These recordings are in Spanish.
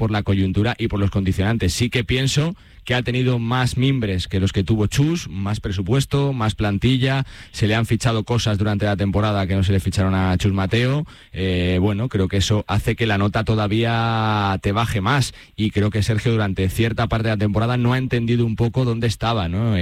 por la coyuntura y por los condicionantes. Sí que pienso que ha tenido más mimbres que los que tuvo Chus, más presupuesto, más plantilla, se le han fichado cosas durante la temporada que no se le ficharon a Chus Mateo. Bueno, creo que eso hace que la nota todavía te baje más, y creo que Sergio durante cierta parte de la temporada no ha entendido un poco dónde estaba, ¿no?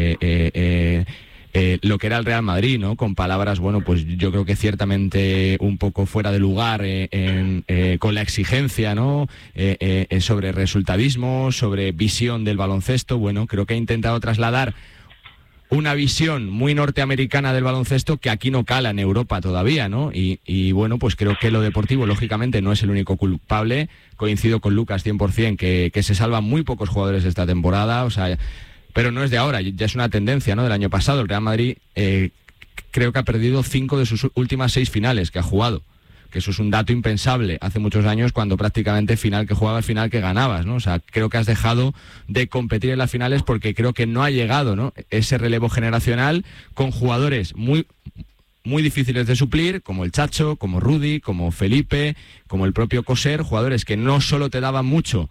Lo que era el Real Madrid, ¿no? Con palabras, bueno, pues yo creo que ciertamente un poco fuera de lugar con la exigencia, ¿no? Sobre resultadismo, sobre visión del baloncesto. Bueno, creo que ha intentado trasladar una visión muy norteamericana del baloncesto que aquí no cala en Europa todavía, ¿no? Y bueno, pues creo que lo deportivo, lógicamente, no es el único culpable. Coincido con Lucas 100% que se salvan muy pocos jugadores de esta temporada, o sea, pero no es de ahora, ya es una tendencia, ¿no? Del año pasado. El Real Madrid creo que ha perdido 5 de sus últimas 6 finales que ha jugado, que eso es un dato impensable hace muchos años, cuando prácticamente final que jugabas, final que ganabas, ¿no? O sea, creo que has dejado de competir en las finales porque creo que no ha llegado, ¿no? Ese relevo generacional con jugadores muy difíciles de suplir, como el Chacho, como Rudy, como Felipe, como el propio Coser, jugadores que no solo te daban mucho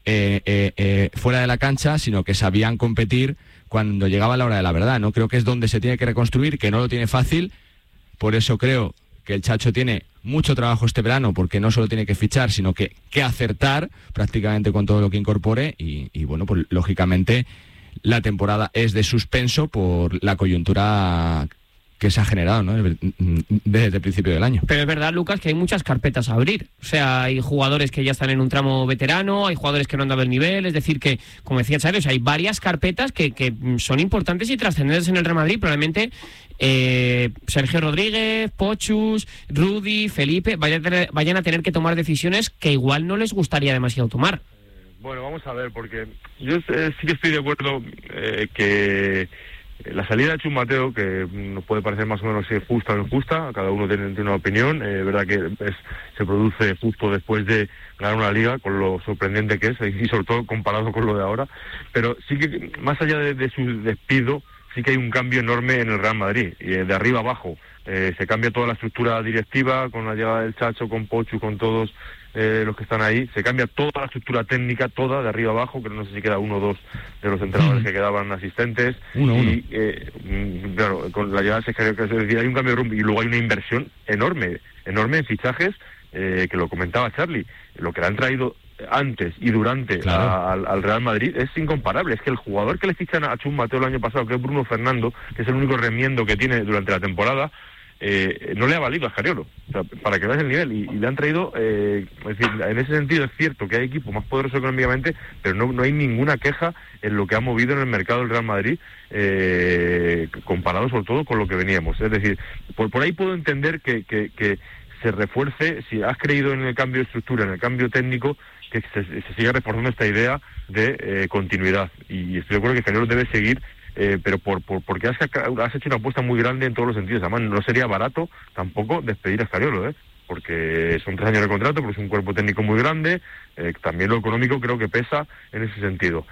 fuera de la cancha, sino que sabían competir cuando llegaba la hora de la verdad, ¿no? Creo que es donde se tiene que reconstruir, que no lo tiene fácil. Por eso creo que el Chacho tiene mucho trabajo este verano, porque no solo tiene que fichar, sino que acertar prácticamente con todo lo que incorpore, y bueno, pues lógicamente la temporada es de suspenso por la coyuntura que se ha generado, ¿no? Desde el principio del año. Pero es verdad, Lucas, que hay muchas carpetas a abrir. O sea, hay jugadores que ya están en un tramo veterano, hay jugadores que no han dado el nivel, es decir, que, como decía Xavi, o sea, hay varias carpetas que son importantes y trascendentes en el Real Madrid. Probablemente Sergio Rodríguez, Pochus, Rudy, Felipe vayan a tener que tomar decisiones que igual no les gustaría demasiado tomar. Bueno, vamos a ver, porque yo sí que estoy de acuerdo que la salida de Chus Mateo, que nos puede parecer más o menos justa o injusta, cada uno tiene una opinión, verdad que se produce justo después de ganar una liga, con lo sorprendente que es, y sobre todo comparado con lo de ahora, pero sí que más allá de su despido, sí que hay un cambio enorme en el Real Madrid, y de arriba abajo. Se cambia toda la estructura directiva, con la llegada del Chacho, con Pochu, con todos los que están ahí. Se cambia toda la estructura técnica, toda, de arriba abajo, que no sé si queda uno o dos de los entrenadores que quedaban asistentes. Uno. Claro, con la llegada hay un cambio de rumbo, y luego hay una inversión enorme en fichajes, que lo comentaba Charlie. Lo que le han traído antes y durante al Real Madrid es incomparable. Es que el jugador que le fichan a Chus Mateo el año pasado, que es Bruno Fernando, que es el único remiendo que tiene durante la temporada, no le ha valido a Scariolo, o sea, para que veas el nivel, y le han traído, es decir, en ese sentido es cierto que hay equipos más poderosos económicamente, pero no hay ninguna queja en lo que ha movido en el mercado del Real Madrid, comparado sobre todo con lo que veníamos. Es decir, por ahí puedo entender que se refuerce, si has creído en el cambio de estructura, en el cambio técnico, que se siga reforzando esta idea de continuidad, y estoy de acuerdo que Scariolo debe seguir, pero porque has hecho una apuesta muy grande en todos los sentidos. Además, no sería barato tampoco despedir a Scariolo, porque son 3 años de contrato, pero es un cuerpo técnico muy grande, también lo económico creo que pesa en ese sentido.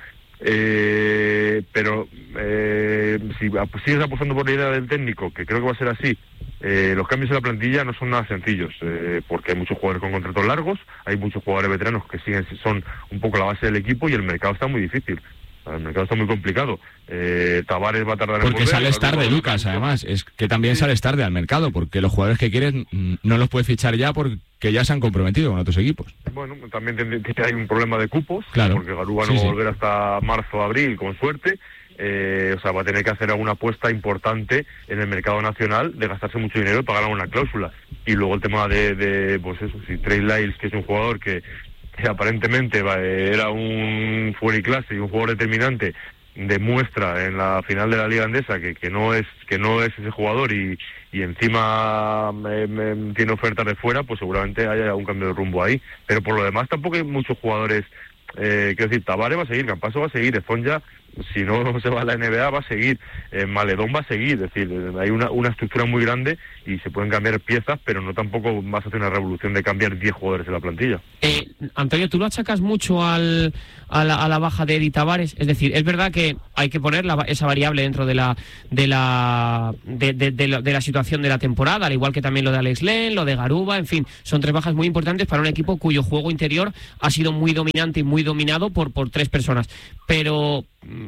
Pero si sigues apostando por la idea del técnico, que creo que va a ser así, los cambios en la plantilla no son nada sencillos, porque hay muchos jugadores con contratos largos, hay muchos jugadores veteranos que son un poco la base del equipo, y el mercado está muy difícil. El mercado está muy complicado. Tavares va a tardar en porque volver. Sales tarde, Lucas, además. Es que también sales tarde al mercado, porque los jugadores que quieres no los puedes fichar ya porque ya se han comprometido con otros equipos. Bueno, también hay un problema de cupos, claro, porque Garuba no va a volver hasta marzo o abril, con suerte. O sea, va a tener que hacer alguna apuesta importante en el mercado nacional, de gastarse mucho dinero para ganar una cláusula. Y luego el tema de pues eso, si Trey Lyles, que es un jugador que aparentemente era un fuera y clase y un jugador determinante, demuestra en la final de la Liga Andesa que no es ese jugador, y encima tiene ofertas de fuera, pues seguramente haya un cambio de rumbo ahí. Pero por lo demás tampoco hay muchos jugadores. Quiero decir, Tavares va a seguir, Campaso va a seguir, Esponja si no se va a la NBA va a seguir, Maledón va a seguir, es decir, hay una estructura muy grande y se pueden cambiar piezas, pero no tampoco vas a hacer una revolución de cambiar 10 jugadores en la plantilla. Antonio, ¿tú lo achacas mucho a la baja de Edi Tavares? Es decir, es verdad que hay que poner esa variable dentro de la situación de la temporada, al igual que también lo de Alex Len, lo de Garuba, en fin, son 3 bajas muy importantes para un equipo cuyo juego interior ha sido muy dominante y muy dominado por 3 personas. Pero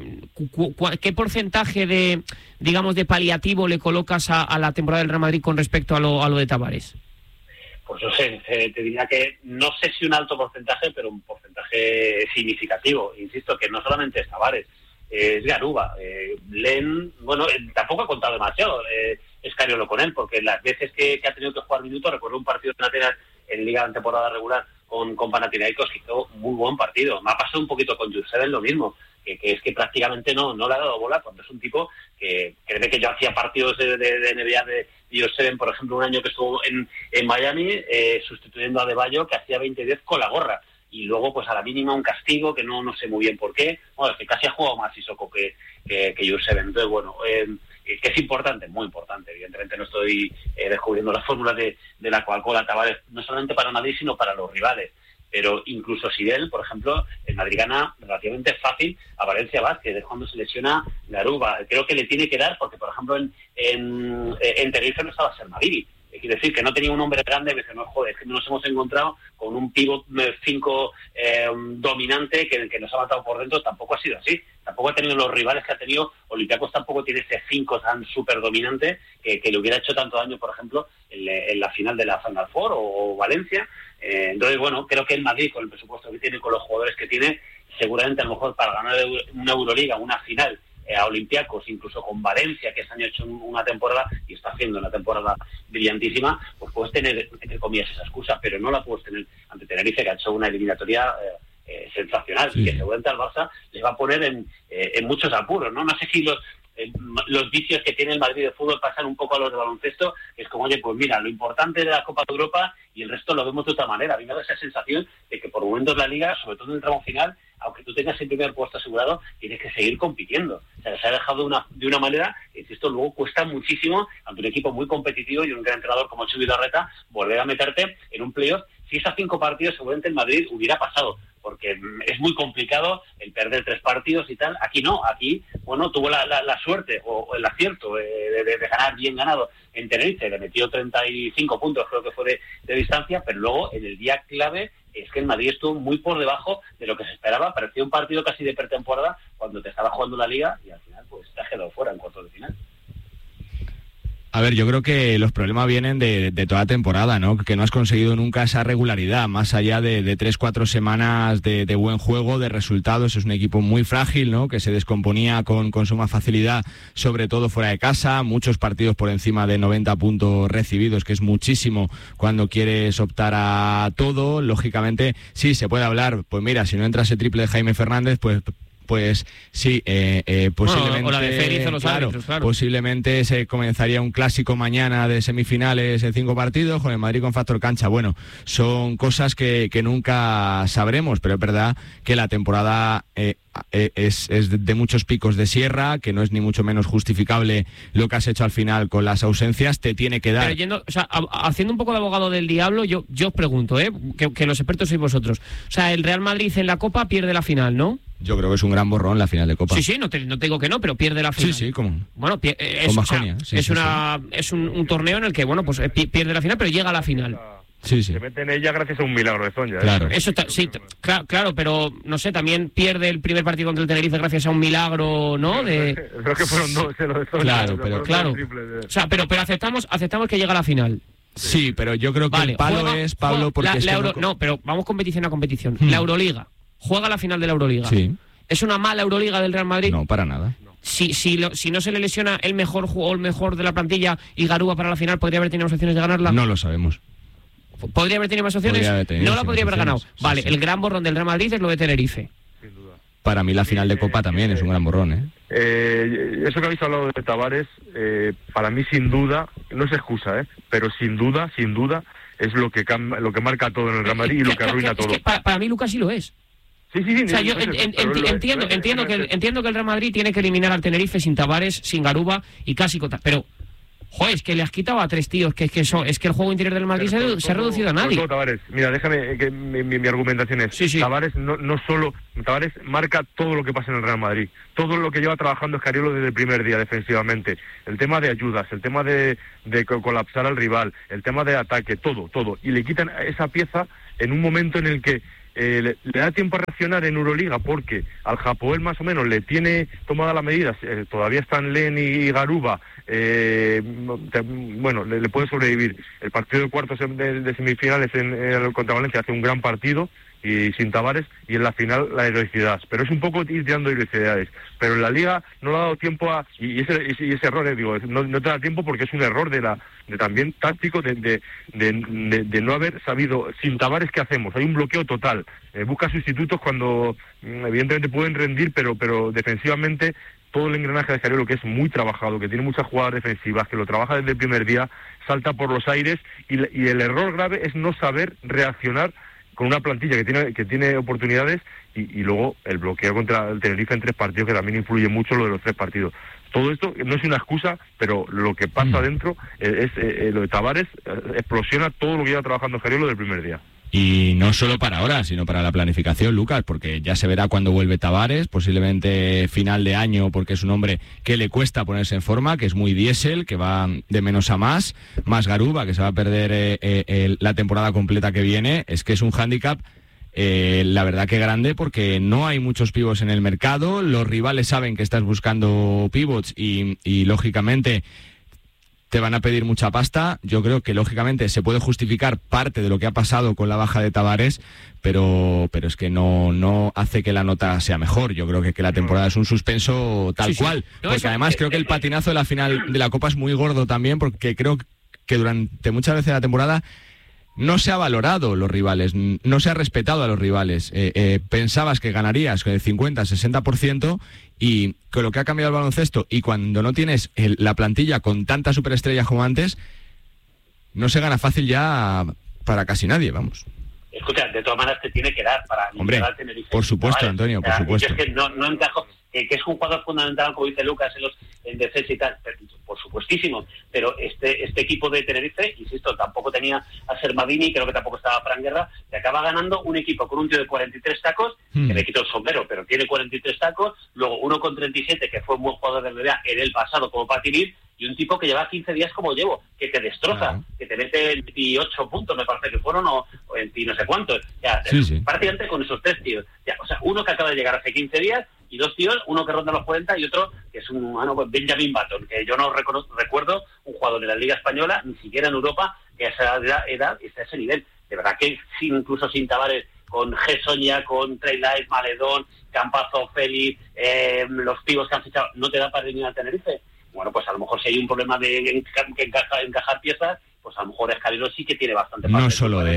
¿qué porcentaje de paliativo le colocas a la temporada del Real Madrid con respecto a lo de Tavares? Pues no sé, te diría que no sé si un alto porcentaje, pero un porcentaje significativo. Insisto, que no solamente es Tavares, es Garuba. Len, bueno, tampoco ha contado demasiado Scariolo con él, porque las veces que ha tenido que jugar minutos, recuerdo un partido de Atenas en Liga de temporada regular con Panathinaikos, que hizo muy buen partido. Me ha pasado un poquito con Jurseven lo mismo, que es que prácticamente no le ha dado bola, cuando es un tipo que cree que yo hacía partidos de NBA de Jurseven, por ejemplo, un año que estuvo en Miami, sustituyendo a Adebayo, que hacía 20-10 con la gorra. Y luego, pues a la mínima, un castigo, que no sé muy bien por qué. Bueno, es que casi ha jugado más Sissoko que Jurseven. Entonces, bueno, que es importante, muy importante. Evidentemente no estoy descubriendo la fórmula de la Coca-Cola Tavares, no solamente para Madrid, sino para los rivales. Pero incluso si él, por ejemplo, el Madrid gana relativamente fácil a Valencia Vázquez, es cuando se lesiona Garuba. Creo que le tiene que dar, porque, por ejemplo, en Tenerife no estaba Sermadini. Quiere decir que no tenía un hombre grande, que no, joder, es que nos hemos encontrado con un pívot 5 dominante que nos ha matado por dentro. Tampoco ha sido así, tampoco ha tenido los rivales que ha tenido. Olympiacos tampoco tiene ese 5 tan súper dominante que le hubiera hecho tanto daño, por ejemplo, en la final de la Final Four o Valencia. Entonces, bueno, creo que el Madrid, con el presupuesto que tiene, con los jugadores que tiene, seguramente a lo mejor para ganar una Euroliga, una final, a Olympiacos, incluso con Valencia, que este año ha hecho una temporada y está haciendo una temporada brillantísima, pues puedes tener, entre comillas, esa excusa, pero no la puedes tener ante Tenerife, que ha hecho una eliminatoria sensacional, sí, y que seguramente al Barça les va a poner en muchos apuros, ¿no? No sé si los vicios que tiene el Madrid de fútbol pasan un poco a los de baloncesto, que es como, oye, pues mira, lo importante de la Copa de Europa y el resto lo vemos de otra manera. A mí me da esa sensación de que por momentos la Liga, sobre todo en el tramo final, aunque tú tengas el primer puesto asegurado, tienes que seguir compitiendo. O sea, se ha dejado de una manera que esto luego cuesta muchísimo ante un equipo muy competitivo y un gran entrenador como Xavi Larreta volver a meterte en un playoff. Si es a 5 partidos, seguramente el Madrid hubiera pasado, porque es muy complicado el perder 3 partidos y tal. Aquí no, aquí, bueno, tuvo la suerte o el acierto de ganar bien ganado en Tenerife, le metió 35 puntos, creo que fue de distancia, pero luego en el día clave es que el Madrid estuvo muy por debajo de lo que se esperaba. Parecía un partido casi de pretemporada cuando te estaba jugando la Liga y al final pues te has quedado fuera en cuartos de final. A ver, yo creo que los problemas vienen de toda la temporada, ¿no? Que no has conseguido nunca esa regularidad, más allá de 3-4 semanas de buen juego, de resultados. Es un equipo muy frágil, ¿no? Que se descomponía con suma facilidad, sobre todo fuera de casa. Muchos partidos por encima de 90 puntos recibidos, que es muchísimo cuando quieres optar a todo. Lógicamente, sí, se puede hablar, pues mira, si no entra ese triple de Jaime Fernández, pues sí, posiblemente, bueno, o la de Félix o los árbitros, claro. Posiblemente se comenzaría un clásico mañana de semifinales en 5 partidos con el Madrid con factor cancha. Bueno, son cosas que nunca sabremos, pero es verdad que la temporada es de muchos picos de sierra, que no es ni mucho menos justificable lo que has hecho al final con las ausencias. Te tiene que dar. Pero haciendo un poco de abogado del diablo, yo os pregunto, que los expertos sois vosotros. O sea, el Real Madrid en la Copa pierde la final, ¿no? Yo creo que es un gran borrón la final de Copa. Sí, no te digo que no, pero pierde la final. Sí, como. Bueno, es un torneo en el que, bueno, pues pierde la final, pero llega a la final. Sí. Se mete en ella gracias a un milagro de Zonja. Claro. Eso sí, claro, pero no sé, también pierde el primer partido contra el Tenerife gracias a un milagro, ¿no? Creo que fueron 2 lo de Zonja. Claro, pero claro. O sea, pero aceptamos que llega a la final. Sí, pero yo creo que el palo es, Pablo, porque no, pero vamos competición a competición. La Euroliga. Juega la final de la Euroliga. Sí. ¿Es una mala Euroliga del Real Madrid? No, para nada. Si no se le lesiona el mejor jugador, el mejor de la plantilla y Garuba para la final, ¿podría haber tenido más opciones de ganarla? No lo sabemos. ¿Podría haber tenido más opciones? No la podría haber ganado. Vale, sí. El gran borrón del Real Madrid es lo de Tenerife. Sin duda. Para mí la final de Copa también es un gran borrón, Eso que habéis hablado de Tavares, para mí sin duda, no es excusa, pero sin duda, es lo que marca todo en el Real Madrid y lo que arruina todo. Para mí Lucas sí lo es. Sí. O sea, yo entiendo que el Real Madrid tiene que eliminar al Tenerife sin Tavares, sin Garuba y casi con... Pero, joder, es que le has quitado a 3 tíos, que el juego interior del Madrid se ha reducido a nadie. Tavares, mira, déjame que mi argumentación es... Sí. Tavares no solo... Tavares marca todo lo que pasa en el Real Madrid. Todo lo que lleva trabajando Escariolo desde el primer día defensivamente. El tema de ayudas, el tema de colapsar al rival, el tema de ataque, todo. Y le quitan esa pieza en un momento en el que le da tiempo a reaccionar en Euroliga, porque al Hapoel más o menos le tiene tomada la medida, todavía están Len y Garuba, bueno, le puede sobrevivir. El partido de cuartos de semifinales contra Valencia hace un gran partido, y sin Tavares, y en la final la heroicidad. Pero es un poco ir tirando heroicidades. Pero en la Liga no le ha dado tiempo a... Y ese error, digo, no te da tiempo porque es un error de también táctico de no haber sabido... Sin Tavares, ¿qué hacemos? Hay un bloqueo total. Busca sustitutos cuando evidentemente pueden rendir, pero defensivamente todo el engranaje de Escariolo, que es muy trabajado, que tiene muchas jugadas defensivas, que lo trabaja desde el primer día, salta por los aires, y el error grave es no saber reaccionar con una plantilla que tiene oportunidades, y luego el bloqueo contra el Tenerife en 3 partidos, que también influye mucho lo de los 3 partidos. Todo esto no es una excusa, pero lo que pasa dentro es lo de Tavares, explosiona todo lo que lleva trabajando Escariolo del primer día. Y no solo para ahora, sino para la planificación, Lucas, porque ya se verá cuando vuelve Tavares, posiblemente final de año, porque es un hombre que le cuesta ponerse en forma, que es muy diésel, que va de menos a más Garuba, que se va a perder la temporada completa que viene. Es que es un hándicap, la verdad que grande, porque no hay muchos pivots en el mercado, los rivales saben que estás buscando pivots y lógicamente te van a pedir mucha pasta. Yo creo que lógicamente se puede justificar parte de lo que ha pasado con la baja de Tavares, pero es que no hace que la nota sea mejor. Yo creo que la temporada es un suspenso tal cual. No, porque además creo que el patinazo de la final de la Copa es muy gordo también, porque creo que durante muchas veces de la temporada no se ha valorado los rivales, no se ha respetado a los rivales. Pensabas que ganarías con el 50-60%, y con lo que ha cambiado el baloncesto, y cuando no tienes la plantilla con tantas superestrellas como antes, no se gana fácil ya para casi nadie, vamos. Escucha, de todas maneras te tiene que dar para... Hombre, por supuesto, Antonio, por supuesto. Es que no encajo, que es un jugador fundamental, como dice Lucas, en defensa y tal, por supuestísimo, pero este equipo de Tenerife, insisto, tampoco tenía a Sermadini, creo que tampoco estaba Fran Guerra, que acaba ganando un equipo con un tío de 43 tacos, que le quitó el sombrero, pero tiene 43 tacos, luego uno con 37, que fue un buen jugador de NBA en el pasado como Patinir, y un tipo que lleva 15 días como llevo, que te destroza, que te mete 28 puntos, me parece que fueron, o 20 no sé cuántos. Ya, sí. Prácticamente con esos 3 tíos. Ya, o sea, uno que acaba de llegar hace 15 días y 2 tíos, uno que ronda los 40 y otro que es pues Benjamin Button, que yo no recuerdo un jugador de la Liga Española, ni siquiera en Europa, que a esa edad esté a ese nivel. De verdad que incluso sin Tavares, con Gessoña, con Trey Light, Maledón, Campazo, Félix, los pibos que han fichado, ¿no te da para eliminar al Tenerife? Bueno, pues a lo mejor si hay un problema de encajar piezas, pues a lo mejor Escariolo sí que tiene bastante parte.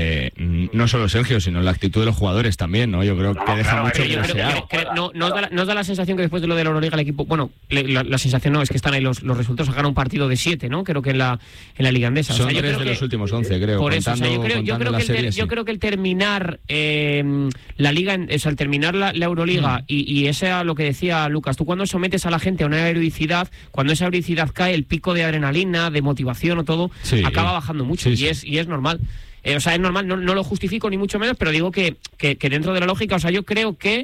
No solo Sergio, sino la actitud de los jugadores también, ¿no? Yo creo que deja mucho que desear. ¿Nos da la sensación que después de lo de la Euroliga el equipo... Bueno, la sensación no, es que están ahí los resultados. Ha ganado un partido de 7, ¿no? Creo que en la Liga Andesa. Son 3 de los últimos 11, creo. Por eso, yo creo que el terminar la Liga, el terminar la Euroliga, y ese era lo que decía Lucas, tú cuando sometes a la gente a una heroicidad, cuando esa heroicidad cae, el pico de adrenalina, de motivación o todo, acaba bajando mucho, y es normal. O sea, es normal, no lo justifico ni mucho menos, pero digo que dentro de la lógica, o sea, yo creo que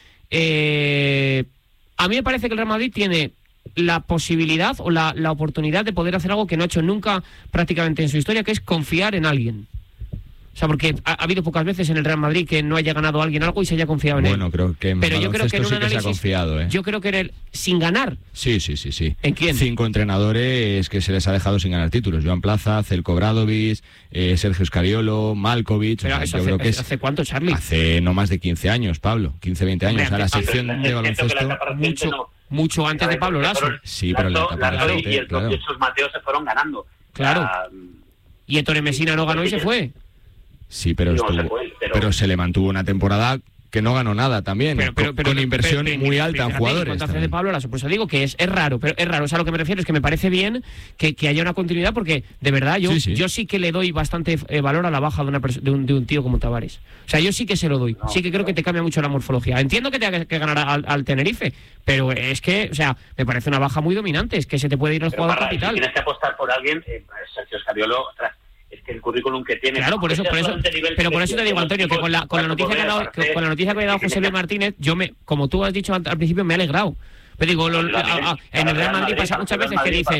a mí me parece que el Real Madrid tiene la posibilidad o la oportunidad de poder hacer algo que no ha hecho nunca prácticamente en su historia, que es confiar en alguien. O sea, porque ha habido pocas veces en el Real Madrid que no haya ganado alguien algo y se haya confiado en él. Bueno, creo que en baloncesto sí que se ha confiado, ¿eh? Yo creo que sin ganar. Sí. ¿En quién? 5 entrenadores que se les ha dejado sin ganar títulos. Joan Plaza, Zelko Obradović, Sergio Escariolo, Malkovich. Pero yo creo que ¿hace cuánto, Charlie? Hace no más de 15 años, Pablo. 15, 20 años. O sea, la sección de baloncesto... Mucho antes de Pablo Lasso. Sí, pero la etapa reciente, y el propio Jesús Mateo se fueron ganando. Claro. Y Ettore Messina no ganó y se fue. Sí, pero se le mantuvo una temporada que no ganó nada también, con inversión muy alta en jugadores. Hace de Pablo Lasso, pues te digo que es raro, pero es raro. O sea, lo que me refiero es que me parece bien que haya una continuidad, porque de verdad yo sí que le doy bastante valor a la baja de un tío como Tavares. O sea, yo sí que se lo doy. Sí que creo que te cambia mucho la morfología. Entiendo que tenga que ganar al Tenerife, pero es que, o sea, me parece una baja muy dominante. Es que se te puede ir el jugador capital. Si tienes que apostar por alguien, Sergio Scariolo, es que el currículum que tiene. Claro, por eso te digo, Antonio, que con la noticia que ha dado José Luis Martínez, como tú has dicho al principio, me he alegrado. Pero digo, en el Real Madrid pasa muchas veces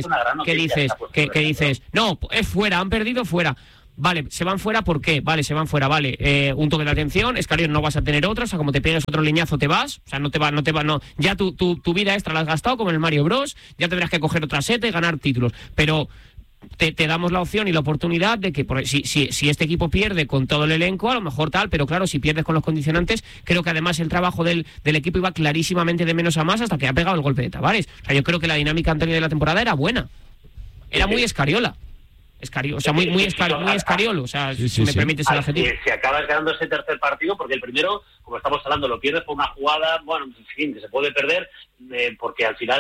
que dices, no, es fuera, han perdido fuera. Vale, se van fuera, ¿por qué? Vale, se van fuera, vale. Un toque de atención, Scariolo, no vas a tener otra, o sea, como te pegues otro liñazo te vas, o sea, no te va, ya tu vida extra la has gastado, como en el Mario Bros, ya tendrás que coger otra seta y ganar títulos. Pero te damos la opción y la oportunidad de que si este equipo pierde con todo el elenco, a lo mejor tal, pero claro, si pierdes con los condicionantes, creo que además el trabajo del equipo iba clarísimamente de menos a más hasta que ha pegado el golpe de Tavares. O sea, yo creo que la dinámica anterior de la temporada era buena. Era muy Scariolo. O sea, muy Scariolo, o sea, si me permites el adjetivo. Si acabas ganando ese tercer partido, porque el primero, como estamos hablando, lo pierdes por una jugada, bueno, en fin, que se puede perder, porque al final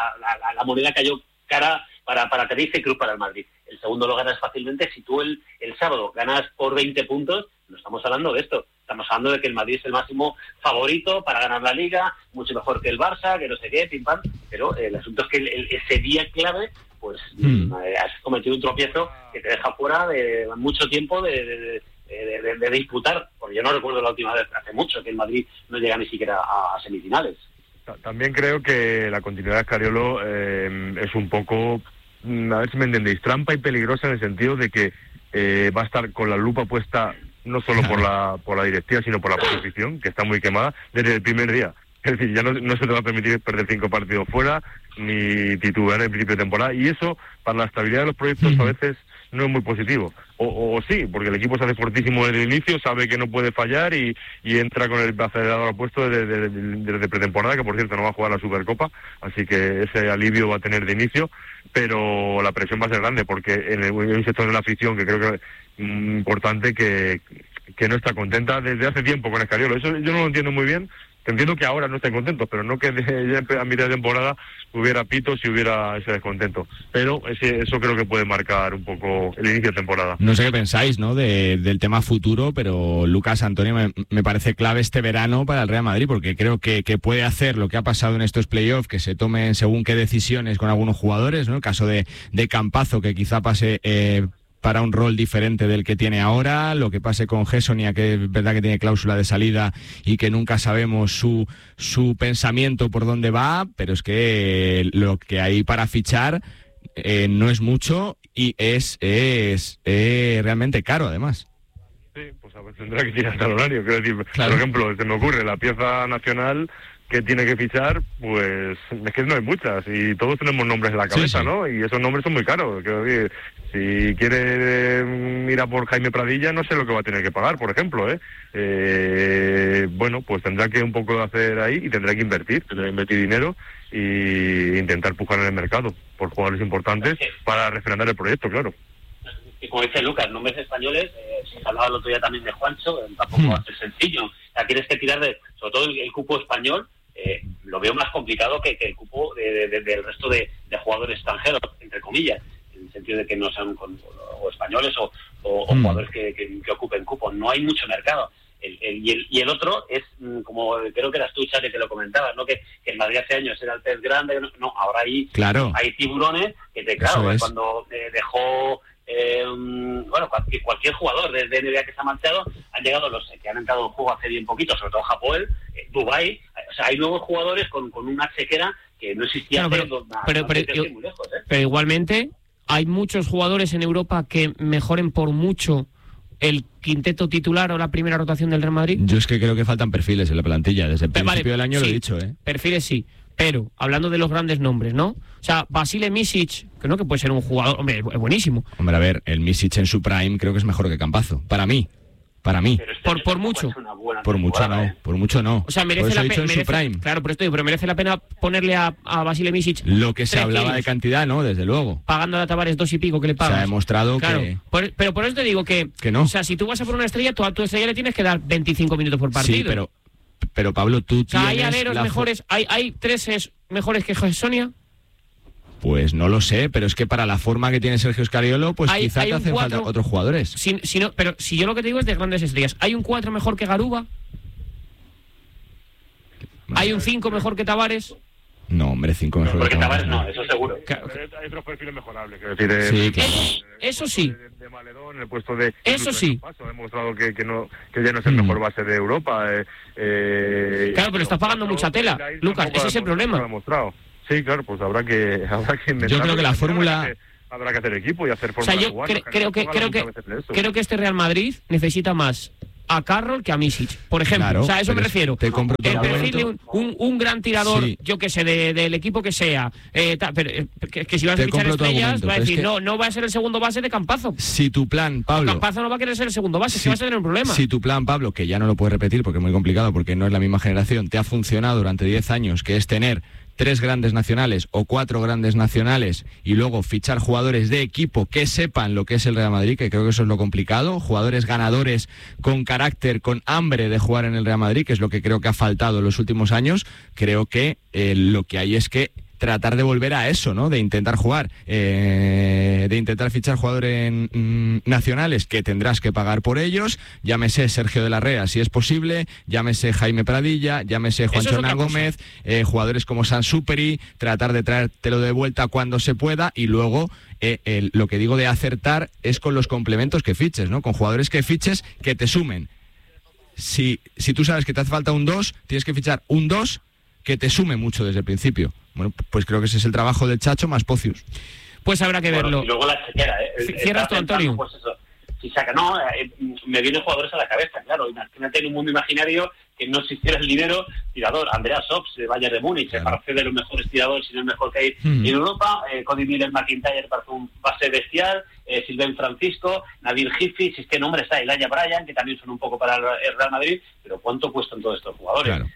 la moneda cayó cara para Tenerife y cruz para el Madrid. El segundo lo ganas fácilmente. Si tú el sábado ganas por 20 puntos, no estamos hablando de esto. Estamos hablando de que el Madrid es el máximo favorito para ganar la Liga, mucho mejor que el Barça, que no sé qué, pim pam. Pero el asunto es que ese día clave, pues has cometido un tropiezo que te deja fuera de mucho tiempo de disputar. Porque yo no recuerdo la última vez, hace mucho, que el Madrid no llega ni siquiera a semifinales. También creo que la continuidad de Scariolo es un poco, a ver si me entendéis, trampa y peligrosa en el sentido de que va a estar con la lupa puesta no solo por la directiva, sino por la posición, que está muy quemada desde el primer día. Es decir, ya no se te va a permitir perder 5 partidos fuera, ni titular en el principio de temporada, y eso, para la estabilidad de los proyectos, a veces no es muy positivo. O sí, porque el equipo se hace fortísimo desde el inicio, sabe que no puede fallar y entra con el acelerador puesto desde pretemporada, que por cierto no va a jugar la Supercopa, así que ese alivio va a tener de inicio, pero la presión va a ser grande, porque hay un sector de la afición que creo que es importante que no está contenta desde hace tiempo con Scariolo. Eso yo no lo entiendo muy bien. Entiendo que ahora no estén contentos, pero no que ya a mitad de temporada hubiera pitos y hubiera ese descontento. Pero eso creo que puede marcar un poco el inicio de temporada. No sé qué pensáis, ¿no?, del tema futuro, pero Lucas, Antonio, me parece clave este verano para el Real Madrid, porque creo que puede hacer lo que ha pasado en estos playoffs, que se tomen según qué decisiones con algunos jugadores, ¿no? El caso de Campazo, que quizá pase para un rol diferente del que tiene ahora, lo que pase con Gessonia, que es verdad que tiene cláusula de salida y que nunca sabemos su pensamiento por dónde va, pero es que lo que hay para fichar no es mucho y es realmente caro, además. Sí, pues a ver, tendrá que tirar hasta el horario, quiero decir, claro. Por ejemplo, se me ocurre la pieza nacional que tiene que fichar, pues es que no hay muchas y todos tenemos nombres en la cabeza, sí. ¿No? Y esos nombres son muy caros. Quiero decir, si quiere ir a por Jaime Pradilla, no sé lo que va a tener que pagar, por ejemplo, bueno, pues tendrá que un poco hacer ahí y tendrá que invertir dinero e intentar pujar en el mercado por jugadores importantes para refrendar el proyecto, claro. Y como dice Lucas, nombres españoles, se hablaba el otro día también de Juancho, tampoco va a ser sencillo. O sea, tienes que tirar sobre todo el cupo español, lo veo más complicado que el cupo del resto de jugadores extranjeros, entre comillas, en el sentido de que no sean o españoles o jugadores que ocupen cupo. No hay mucho mercado. Y el otro es, como creo que eras tú, Chate, que lo comentabas, ¿no? Que el Madrid hace años era el pez grande, no, ahora hay tiburones que cuando dejó cualquier jugador de NBA que se ha marchado, han llegado los que han entrado en juego hace bien poquito, sobre todo Japón, Dubái. O sea, hay nuevos jugadores con una chequera que no existía muy lejos, pero igualmente hay muchos jugadores en Europa que mejoren por mucho el quinteto titular o la primera rotación del Real Madrid. Yo es que creo que faltan perfiles en la plantilla desde el principio del año, sí, lo he dicho, perfiles sí. Pero, hablando de los grandes nombres, ¿no? O sea, Vasile Micic, que no, que puede ser un jugador, hombre, es buenísimo. Hombre, a ver, el Micic en su prime creo que es mejor que Campazo, para mí. Por mucho. Por mucho no. O sea, merece la pena. En su prime. Claro, pero merece la pena ponerle a Vasile Micic lo que se hablaba de cantidad, ¿no? Desde luego. Pagando a Tavares 2 y pico que le pagas. Se ha demostrado que... Pero por eso te digo que no. O sea, si tú vas a por una estrella, tú a tu estrella le tienes que dar 25 minutos por partido. Sí, Pero Pablo, tú tienes... ¿hay aleros mejores? ¿Hay 3 mejores que Sonia? Pues no lo sé, pero es que para la forma que tiene Sergio Scariolo, pues quizá te hacen falta otros jugadores. Pero si yo lo que te digo es de grandes estrellas. ¿Hay un 4 mejor que Garuba? ¿Hay un 5 mejor que Tavares? No, hombre, 5 mejor porque Tavares no, eso seguro. Hay otros perfiles mejorables, quiero decir. Sí, claro. Eso sí. De Maledón, en el puesto de... Eso sí. Ha demostrado que ya no es el mejor base de Europa. Claro, pero estás pagando mucha tela, Lucas, ese es el problema. Sí, claro, pues habrá que inventar. Yo creo que la fórmula... Habrá que hacer equipo y hacer forma de jugar. Creo que este Real Madrid necesita más a Carroll que a Misic, por ejemplo. Claro, a eso me refiero. Te compro el perfil de un gran tirador, sí. Yo que sé, del equipo que sea. Pero que si vas a fichar estrellas, va a decir, no va a ser el segundo base de Campazo. Si tu plan, Pablo... Campazo no va a querer ser el segundo base, que vas a tener un problema. Si tu plan, Pablo, que ya no lo puedes repetir porque es muy complicado, porque no es la misma generación, te ha funcionado durante 10 años, que es tener 3 grandes nacionales o 4 grandes nacionales y luego fichar jugadores de equipo que sepan lo que es el Real Madrid, que creo que eso es lo complicado, jugadores ganadores con carácter, con hambre de jugar en el Real Madrid, que es lo que creo que ha faltado en los últimos años. Creo que lo que hay es que tratar de volver a eso, ¿no? De intentar jugar, de intentar fichar jugadores nacionales que tendrás que pagar por ellos, llámese Sergio de la Rea si es posible, llámese Jaime Pradilla, llámese Juancho Hernán Gómez, jugadores como Sansuperi, tratar de traértelo de vuelta cuando se pueda y luego lo que digo de acertar es con los complementos que fiches, ¿no? Con jugadores que fiches que te sumen. Si tú sabes que te hace falta un 2, tienes que fichar un 2 que te sume mucho desde el principio. Bueno, pues creo que ese es el trabajo del Chacho más Pocius. Pues habrá que verlo. Y luego la chequera, Cierras tú, Antonio. Pues eso, si saca, me vienen jugadores a la cabeza, claro. Imagínate en un mundo imaginario que no existiera el dinero, tirador, Andreas Sops, de Bayern de Múnich, claro. Para ser de los mejores tiradores, si no el mejor que hay en Europa, Cody Miller-McIntyre para un base bestial, Sylvain Francisco, Nabil Gifi, si es que nombre está Elijah Bryan, que también son un poco para el Real Madrid, pero ¿cuánto cuestan todos estos jugadores? Claro.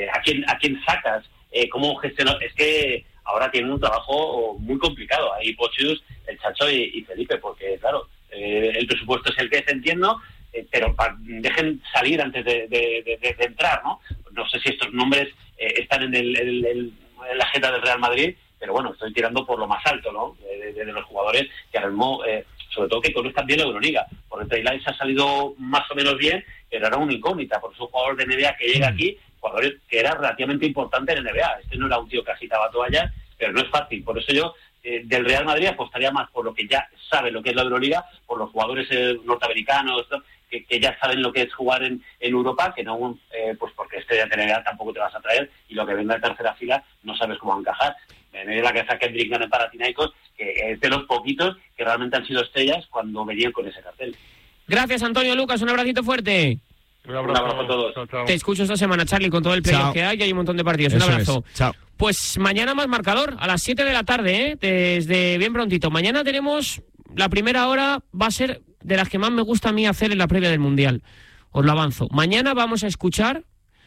¿A quién sacas? ¿Cómo gestionar? Es que ahora tienen un trabajo muy complicado, ahí Pocius, el Chacho y Felipe, porque claro, el presupuesto es el que es, entiendo, pero dejen salir antes de entrar, ¿no? No sé si estos nombres están en la agenda del Real Madrid, pero bueno, estoy tirando por lo más alto, ¿no? De los jugadores que ahora mismo, sobre todo que conozcan bien la Euroliga, porque Trey Lyles ha salido más o menos bien, pero era una incógnita, por eso un jugador de NBA que llega aquí, jugadores que era relativamente importante en el NBA. Este no era un tío que agitaba toallas, pero no es fácil. Por eso yo del Real Madrid apostaría más por lo que ya sabe lo que es la Euroliga, por los jugadores norteamericanos que ya saben lo que es jugar en Europa, que no pues porque este de NBA tampoco te vas a traer y lo que venga en tercera fila no sabes cómo va a encajar. Me viene la cabeza Kendrick Nunn en Panathinaikos, que es de los poquitos que realmente han sido estrellas cuando venían con ese cartel. Gracias, Antonio. Lucas, un abracito fuerte. Un abrazo a todos. Chao. Te escucho esta semana, Charlie, con todo el playoff que hay un montón de partidos. Eso un abrazo. Chao. Pues mañana más marcador, a las 7 de la tarde, desde bien prontito. Mañana tenemos, la primera hora va a ser de las que más me gusta a mí hacer en la previa del Mundial. Os lo avanzo. Mañana vamos a escuchar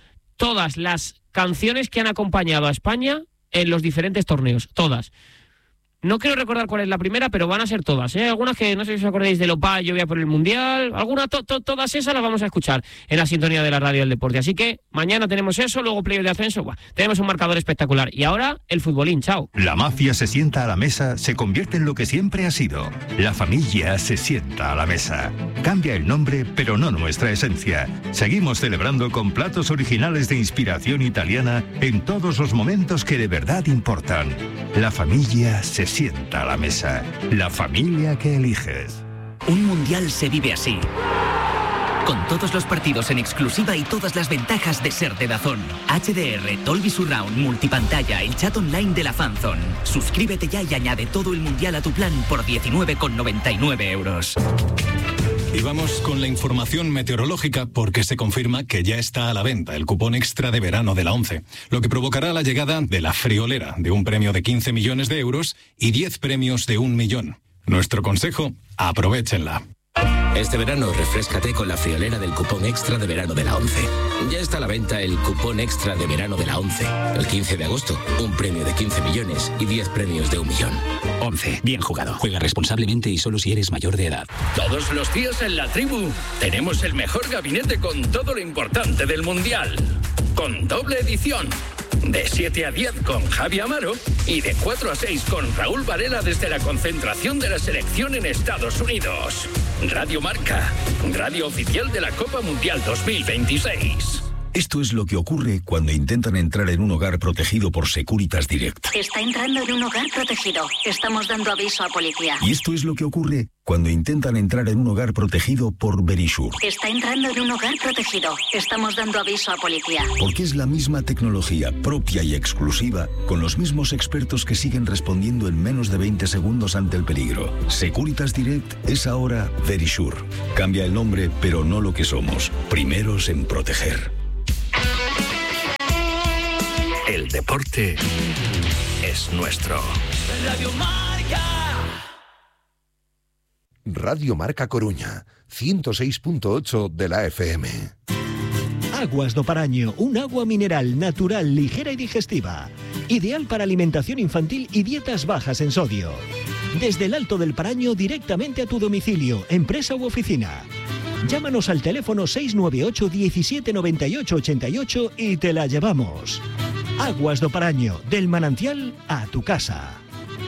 todas las canciones que han acompañado a España en los diferentes torneos. Todas. No quiero recordar cuál es la primera, pero van a ser todas, ¿eh? Algunas que no sé si os acordáis de Lopa, Yo voy a por el Mundial. Algunas, todas esas las vamos a escuchar en la sintonía de la radio del deporte. Así que mañana tenemos eso, luego playoff de ascenso. Tenemos un marcador espectacular. Y ahora el futbolín. Chao. La mafia se sienta a la mesa, se convierte en lo que siempre ha sido. La familia se sienta a la mesa. Cambia el nombre, pero no nuestra esencia. Seguimos celebrando con platos originales de inspiración italiana en todos los momentos que de verdad importan. La familia se sienta a la mesa. La familia que eliges. Un mundial se vive así. Con todos los partidos en exclusiva y todas las ventajas de ser de DAZN. HDR, Dolby Surround, multipantalla, el chat online de la Fanzone. Suscríbete ya y añade todo el mundial a tu plan por 19,99 euros. Y vamos con la información meteorológica porque se confirma que ya está a la venta el cupón extra de verano de la ONCE, lo que provocará la llegada de la friolera de un premio de 15 millones de euros y 10 premios de 1 millón. Nuestro consejo, aprovéchenla. Este verano refréscate con la friolera del cupón extra de verano de la ONCE. Ya está a la venta el cupón extra de verano de la ONCE. El 15 de agosto, un premio de 15 millones y 10 premios de 1 millón. ONCE, bien jugado. Juega responsablemente y solo si eres mayor de edad. Todos los días en la tribu tenemos el mejor gabinete con todo lo importante del Mundial. con doble edición. De 7 a 10 con Javi Amaro y de 4 a 6 con Raúl Varela desde la concentración de la selección en Estados Unidos. Radio Marca, radio oficial de la Copa Mundial 2026. Esto es lo que ocurre cuando intentan entrar en un hogar protegido por Securitas Direct. Está entrando en un hogar protegido. Estamos dando aviso a policía. Y esto es lo que ocurre cuando intentan entrar en un hogar protegido por Verisure. Está entrando en un hogar protegido. Estamos dando aviso a policía. Porque es la misma tecnología propia y exclusiva, con los mismos expertos que siguen respondiendo en menos de 20 segundos ante el peligro. Securitas Direct es ahora Verisure. Cambia el nombre, pero no lo que somos. Primeros en proteger. El deporte es nuestro. Radio Marca. Radio Marca Coruña, 106.8 de la FM. Aguas do Paraño, un agua mineral natural, ligera y digestiva. Ideal para alimentación infantil y dietas bajas en sodio. Desde el Alto del Paraño directamente a tu domicilio, empresa u oficina. Llámanos al teléfono 698 17 98 88 y te la llevamos. Aguas do Paraño, del manantial a tu casa.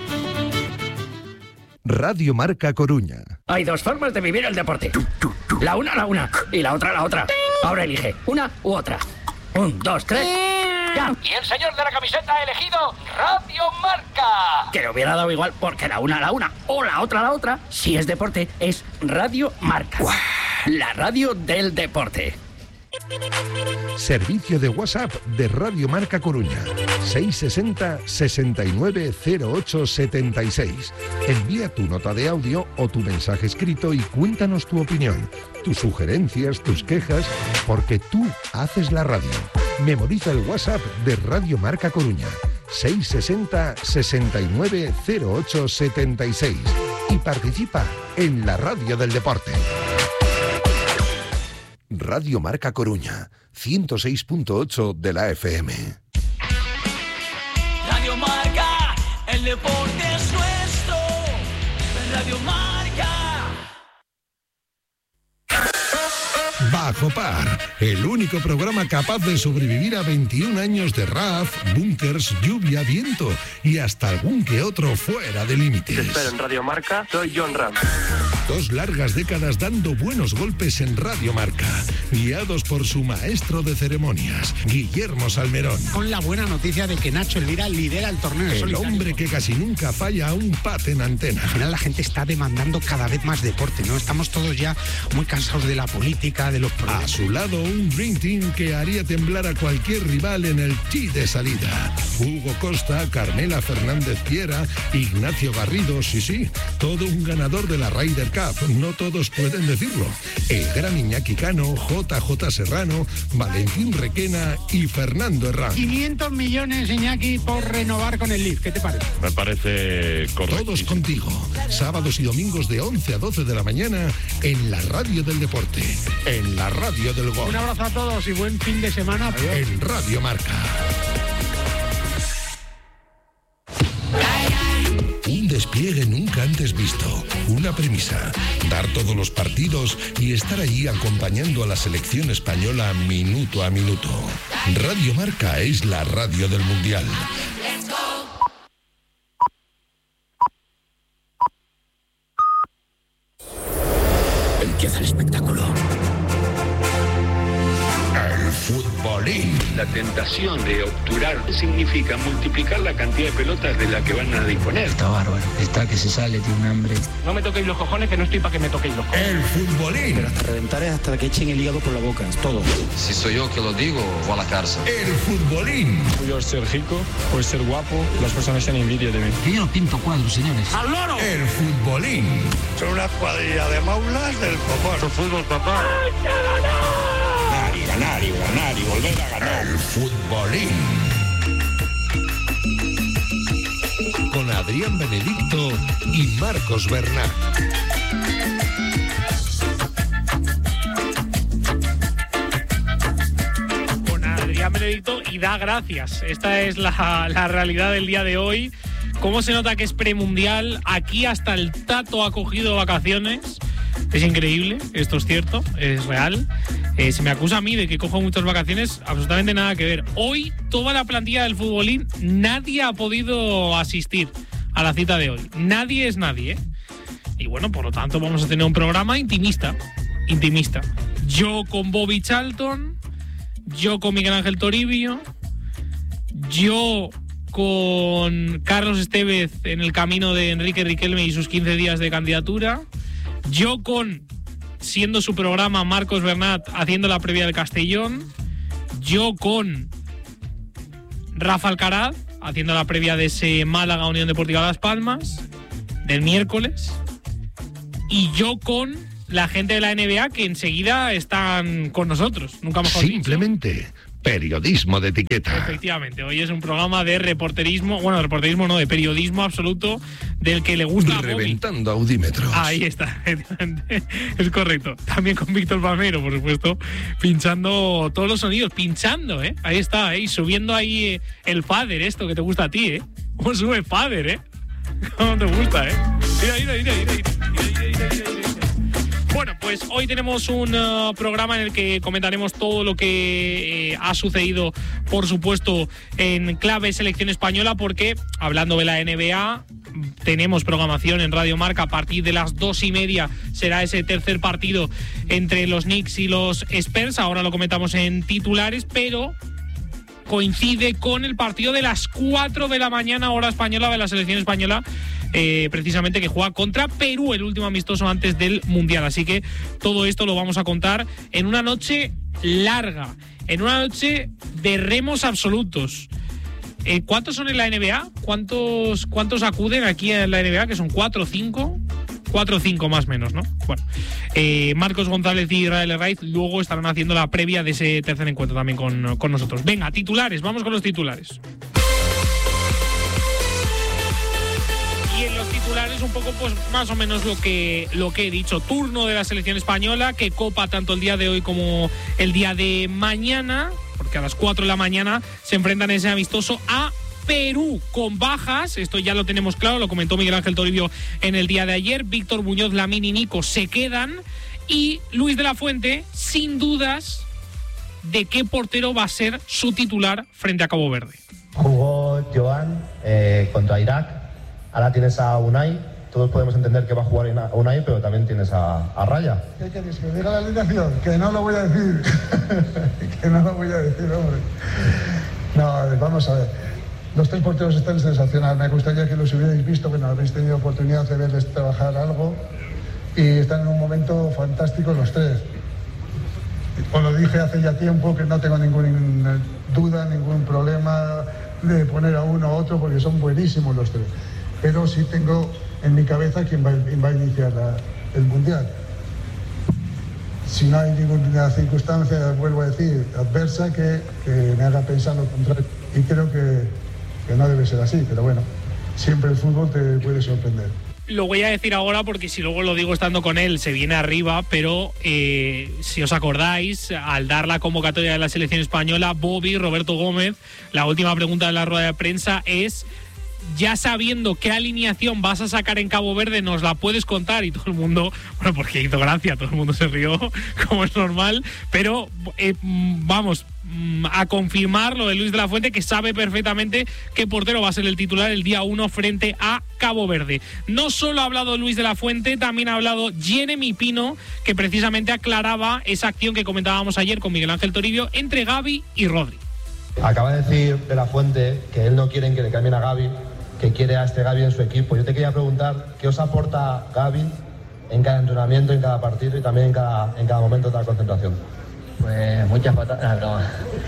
Radio Marca Coruña. Hay dos formas de vivir el deporte. La una y la otra. Ahora elige una u otra. 1, 2, 3. ¡Ya! Y el señor de la camiseta ha elegido Radio Marca. Que le hubiera dado igual porque la una o la otra, si es deporte, es Radio Marca. ¡Wow! La radio del deporte. Servicio de WhatsApp de Radio Marca Coruña. 660 69 08 76. Envía tu nota de audio o tu mensaje escrito y cuéntanos tu opinión, tus sugerencias, tus quejas, porque tú haces la radio. Memoriza el WhatsApp de Radio Marca Coruña. 660 69 08 76 y participa en la radio del deporte. Radio Marca Coruña, 106.8 de la FM. Radio Marca, el deporte es nuestro. Radio Marca. Bajo Par, el único programa capaz de sobrevivir a 21 años de RAF, búnkers, lluvia, viento y hasta algún que otro fuera de límites. Te espero en Radio Marca, soy John Ram. 2 largas décadas dando buenos golpes en Radio Marca, guiados por su maestro de ceremonias, Guillermo Salmerón. Con la buena noticia de que Nacho Elvira lidera el torneo. El hombre que casi nunca falla a un pat en antena. Al final la gente está demandando cada vez más deporte, ¿no? Estamos todos ya muy cansados de la política, de los problemas. A su lado un Dream Team que haría temblar a cualquier rival en el tee de salida. Hugo Costa, Carmela Fernández Piera, Ignacio Garrido, sí, todo un ganador de la Ryder Cup. No todos pueden decirlo. El gran Iñaki Cano, JJ Serrano, Valentín Requena y Fernando Herrán. 500 millones, Iñaki, por renovar con el Leaf. ¿Qué te parece? Me parece correcto. Todos contigo. Sábados y domingos de 11 a 12 de la mañana en la radio del deporte, en la radio del gol. Un abrazo a todos y buen fin de semana. Adiós. En Radio Marca. Un despliegue nunca antes visto. Una premisa: dar todos los partidos y estar allí acompañando a la selección española minuto a minuto. Radio Marca es la radio del Mundial. Empieza el espectáculo. El futbolín. La tentación de obturar significa multiplicar la cantidad de pelotas de la que van a disponer. Está bárbaro, está que se sale, tiene un hambre. No me toquéis los cojones, que no estoy para que me toquéis los cojones. El futbolín. Pero hasta reventar es hasta que echen el hígado por la boca, es todo. Si soy yo que lo digo, voy a la cárcel. El futbolín. Por ser rico, por ser guapo, las personas tienen envidia de mí. Que yo no pinto cuadros, señores. ¡Al loro! El futbolín. Son una cuadrilla de maulas del copón. Fútbol, papá. ¡Hay que ganar! Ganar y volver a ganar. El futbolín. Con Adrián Benedicto y Marcos Bernat. Con Adrián Benedicto y da gracias. Esta es la realidad del día de hoy. ¿Cómo se nota que es premundial? Aquí hasta el Tato ha cogido vacaciones. Es increíble, esto es cierto, es real. Se me acusa a mí de que cojo muchas vacaciones, absolutamente nada que ver. Hoy, toda la plantilla del futbolín, nadie ha podido asistir a la cita de hoy. Nadie es nadie, ¿eh? Y bueno, por lo tanto, vamos a tener un programa intimista. Yo con Bobby Charlton, yo con Miguel Ángel Toribio, yo con Carlos Estevez en el camino de Enrique Riquelme y sus 15 días de candidatura, yo con, siendo su programa, Marcos Bernat haciendo la previa del Castellón, yo con Rafa Alcaraz haciendo la previa de ese Málaga Unión Deportiva Las Palmas del miércoles, y yo con la gente de la NBA que enseguida están con nosotros, nunca mejor dicho. Simplemente periodismo de etiqueta. Efectivamente, hoy es un programa de reporterismo, bueno, de reporterismo no, de periodismo absoluto, del que le gusta a Reventando audímetros. Ahí está, es correcto. También con Víctor Palmero, por supuesto, pinchando todos los sonidos, pinchando, ahí está, y subiendo ahí el fader, esto que te gusta a ti, ¿Cómo sube fader, ¿Cómo te gusta, Mira. Bueno, pues hoy tenemos un programa en el que comentaremos todo lo que ha sucedido, por supuesto, en clave selección española, porque hablando de la NBA, tenemos programación en Radio Marca a partir de las 2:30. Será ese tercer partido entre los Knicks y los Spurs. Ahora lo comentamos en titulares, pero coincide con el partido de las 4 de la mañana, hora española, de la selección española, precisamente, que juega contra Perú, el último amistoso antes del Mundial. Así que todo esto lo vamos a contar en una noche larga, en una noche de remos absolutos. ¿Cuántos son en la NBA? ¿Cuántos acuden aquí en la NBA? Que son 4 o 5. 4 o 5 más o menos, ¿no? Bueno, Marcos González y Israel Herraiz luego estarán haciendo la previa de ese tercer encuentro también con nosotros. Venga, titulares, vamos con los titulares. Y en los titulares un poco, pues más o menos lo que he dicho. Turno de la selección española, que copa tanto el día de hoy como el día de mañana, porque a las 4 de la mañana se enfrentan ese amistoso a Perú, con bajas. Esto ya lo tenemos claro, lo comentó Miguel Ángel Toribio en el día de ayer. Víctor Muñoz, Lamine y Nico se quedan, y Luis de la Fuente, sin dudas de qué portero va a ser su titular frente a Cabo Verde. Jugó Joan contra Irak, ahora tienes a Unai. Todos podemos entender que va a jugar a Unai, pero también tienes a Raya. ¿Qué queréis? ¿Que diga la alineación? Que no lo voy a decir. Que no lo voy a decir, hombre. No, vamos a ver. Los 3 porteros están sensacionales. Me gustaría que los hubierais visto, que no habéis tenido oportunidad de verles trabajar algo, y están en un momento fantástico los 3. Os lo dije hace ya tiempo, que no tengo ninguna duda, ningún problema de poner a uno a otro, porque son buenísimos los 3. Pero sí tengo en mi cabeza quién va a iniciar el Mundial. Si no hay ninguna circunstancia, vuelvo a decir, adversa, que me haga pensar lo contrario. Y creo que no debe ser así, pero bueno, siempre el fútbol te puede sorprender. Lo voy a decir ahora porque si luego lo digo estando con él se viene arriba, pero si os acordáis, al dar la convocatoria de la selección española, Bobby, Roberto Gómez, la última pregunta de la rueda de prensa es: ya sabiendo qué alineación vas a sacar en Cabo Verde, ¿nos la puedes contar? Y todo el mundo, bueno, porque hizo gracia, todo el mundo se rió, como es normal, pero vamos a confirmar lo de Luis de la Fuente, que sabe perfectamente qué portero va a ser el titular el día 1 frente a Cabo Verde. No solo ha hablado Luis de la Fuente, también ha hablado Jeremy Pino, que precisamente aclaraba esa acción que comentábamos ayer con Miguel Ángel Toribio entre Gavi y Rodri. Acaba de decir de la Fuente que él no quiere que le cambien a Gavi, que quiere a este Gavi en su equipo. Yo te quería preguntar, ¿qué os aporta Gavi en cada entrenamiento, en cada partido y también en cada momento de la concentración? Pues muchas patadas, broma.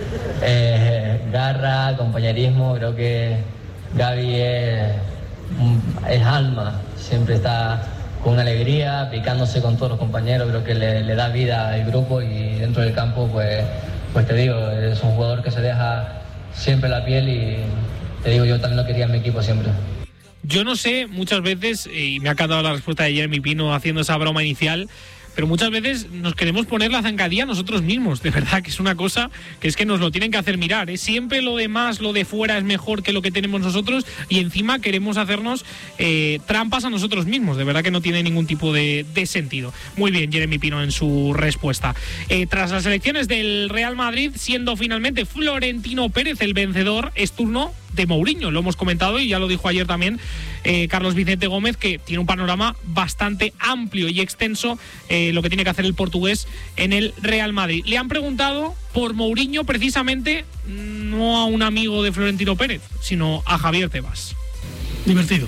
Garra, compañerismo, creo que Gavi es alma, siempre está con alegría, picándose con todos los compañeros, creo que le da vida al grupo, y dentro del campo, pues te digo, es un jugador que se deja siempre la piel, y te digo, yo también lo quería en mi equipo siempre. Yo no sé, muchas veces, y me ha encantado la respuesta de Jeremy Pino haciendo esa broma inicial, pero muchas veces nos queremos poner la zancadilla nosotros mismos. De verdad que es una cosa que es que nos lo tienen que hacer mirar, ¿eh? Siempre lo demás, lo de fuera es mejor que lo que tenemos nosotros y encima queremos hacernos trampas a nosotros mismos. De verdad que no tiene ningún tipo de sentido. Muy bien, Jeremy Pino en su respuesta. Tras las elecciones del Real Madrid, siendo finalmente Florentino Pérez el vencedor, es turno de Mourinho. Lo hemos comentado y ya lo dijo ayer también Carlos Vicente Gómez, que tiene un panorama bastante amplio y extenso lo que tiene que hacer el portugués en el Real Madrid. Le han preguntado por Mourinho precisamente, no a un amigo de Florentino Pérez, sino a Javier Tebas. Divertido.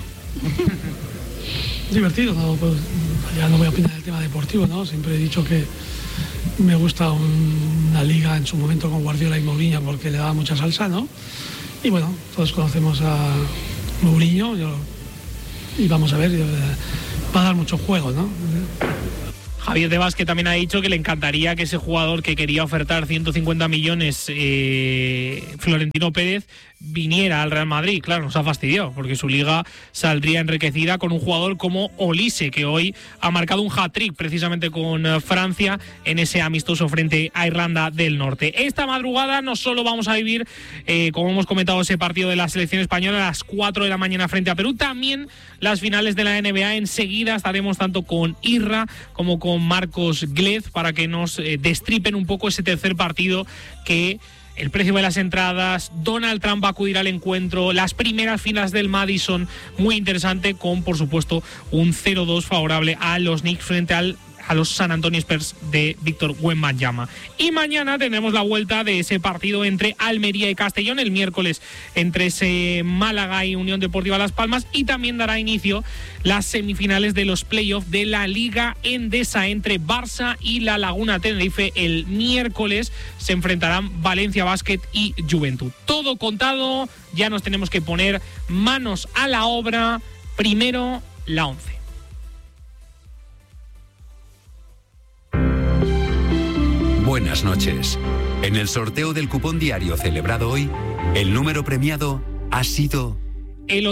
Divertido, no, pues, ya no voy a opinar del tema deportivo, ¿no? Siempre he dicho que me gusta una liga en su momento con Guardiola y Mourinho porque le daba mucha salsa, ¿no? Y bueno, todos conocemos a Mourinho y vamos a ver, va a dar mucho juego, ¿no? Javier Tebas, que también ha dicho que le encantaría que ese jugador que quería ofertar 150 millones, Florentino Pérez, viniera al Real Madrid. Claro, nos ha fastidiado, porque su liga saldría enriquecida con un jugador como Olise, que hoy ha marcado un hat-trick precisamente con Francia en ese amistoso frente a Irlanda del Norte. Esta madrugada no solo vamos a vivir, como hemos comentado, ese partido de la selección española a las 4 de la mañana frente a Perú, también las finales de la NBA. Enseguida estaremos tanto con Irra como con Marcos Glez para que nos destripen un poco ese tercer partido, que el precio de las entradas, Donald Trump va a acudir al encuentro, las primeras filas del Madison, muy interesante, con por supuesto un 0-2 favorable a los Knicks frente a los San Antonio Spurs de Víctor Wembanyama. Y mañana tendremos la vuelta de ese partido entre Almería y Castellón, el miércoles entre ese Málaga y Unión Deportiva Las Palmas, y también dará inicio las semifinales de los playoffs de la Liga Endesa entre Barça y La Laguna Tenerife. El miércoles se enfrentarán Valencia Basket y Juventud. Todo contado, ya nos tenemos que poner manos a la obra. Primero, la 11. Buenas noches. En el sorteo del cupón diario celebrado hoy, el número premiado ha sido el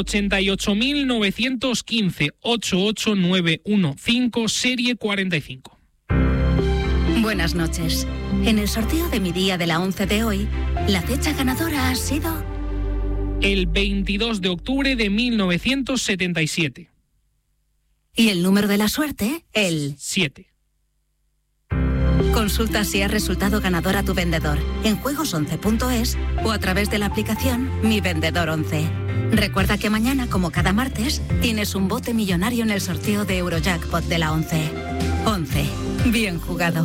88.915-88915, serie 45. Buenas noches. En el sorteo de mi día de la 11 de hoy, la fecha ganadora ha sido el 22 de octubre de 1977. Y el número de la suerte, el 7. Consulta si has resultado ganador a tu vendedor en juegos11.es o a través de la aplicación Mi Vendedor 11. Recuerda que mañana, como cada martes, tienes un bote millonario en el sorteo de Eurojackpot de la 11. 11. Bien jugado.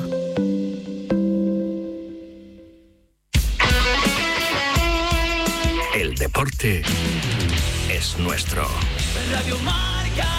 El deporte es nuestro. Radio Marca.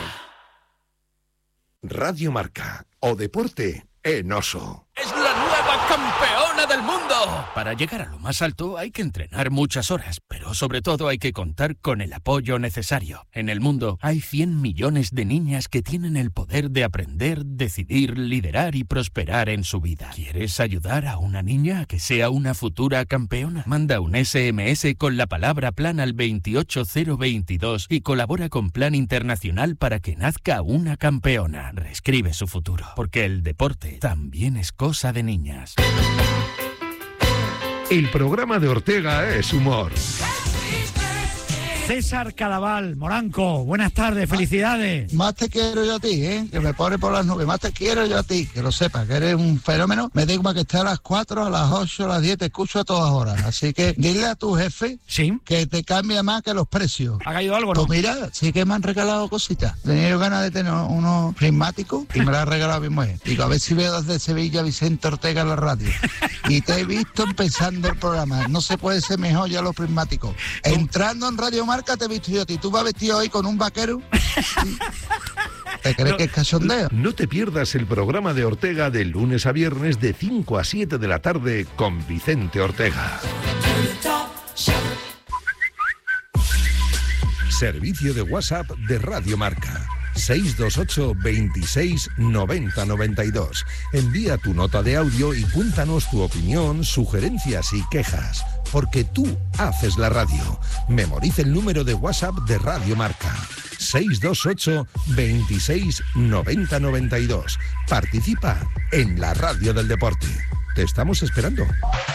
Radio Marca. O deporte en oso. ¡Es la nueva campeona del mundo! Para llegar a lo más alto hay que entrenar muchas horas, pero sobre todo hay que contar con el apoyo necesario. En el mundo hay 100 millones de niñas que tienen el poder de aprender, decidir, liderar y prosperar en su vida. ¿Quieres ayudar a una niña a que sea una futura campeona? Manda un SMS con la palabra plan al 28022 y colabora con Plan Internacional para que nazca una campeona. Reescribe su futuro, porque el deporte también es cosa de niñas. El programa de Ortega es humor. César Cadaval, Moranco, buenas tardes, felicidades. Más te quiero yo a ti, que me pone por las nubes, más te quiero yo a ti, que lo sepas, que eres un fenómeno. Me da igual que esté a las 4, a las 8, a las 10, te escucho a todas horas. Así que dile a tu jefe que te cambia más que los precios. ¿Ha caído algo, no? Pues mira, sí que me han regalado cositas. Tenía ganas de tener unos prismáticos y me lo ha regalado mi mujer. Digo, a ver si veo desde Sevilla Vicente Ortega en la radio. Y te he visto empezando el programa. No se puede ser mejor ya los prismáticos. Entrando en Radio Marca te he visto yo a ti. ¿Tú vas vestido hoy con un vaquero? ¿Te crees que es cachondeo? No te pierdas el programa de Ortega de lunes a viernes de 5 a 7 de la tarde con Vicente Ortega. Servicio de WhatsApp de Radio Marca. 628 26 90 92. Envía tu nota de audio y cuéntanos tu opinión, sugerencias y quejas, porque tú haces la radio. Memoriza el número de WhatsApp de Radio Marca: 628 26 90 92. Participa en la radio del deporte. Te estamos esperando.